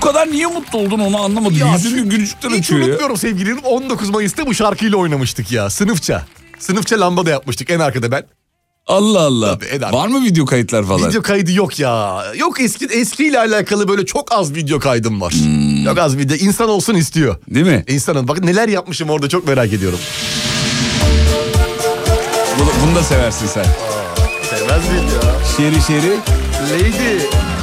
kadar niye mutlu oldun onu anlamadım. Ya, Yüzünü gülücükten hiç açıyor ya. unutmuyorum sevgilim. 19 Mayıs'ta bu şarkıyla oynamıştık ya. Sınıfça. Sınıfça lambada yapmıştık en arkada ben. Allah Allah. Tabii, var mı video kayıtlar falan? Video kaydı yok ya. Yok, eskiyle alakalı böyle çok az video kaydım var. Çok az video. İnsan olsun istiyor. Değil mi? İnsanın. Bakın neler yapmışım orada, çok merak ediyorum. Bunu da seversin sen. Sevmez miyim ya? Şeri. Lady.